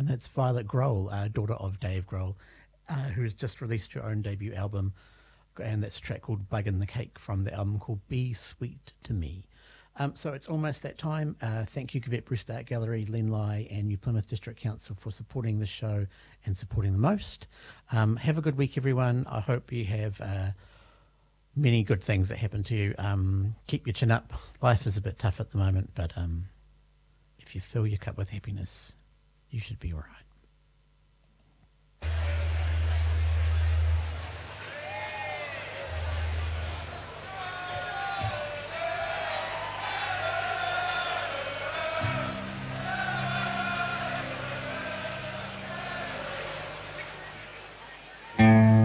And that's Violet Grohl, daughter of Dave Grohl, who's just released her own debut album, and that's a track called Bug in the Cake from the album called Be Sweet to Me. So it's almost that time. Thank you, Cavett Brewster Art Gallery, Len Lai, and New Plymouth District Council for supporting the show and supporting the most. Have a good week, everyone. I hope you have many good things that happen to you. Keep your chin up. Life is a bit tough at the moment, but if you fill your cup with happiness, you should be all right.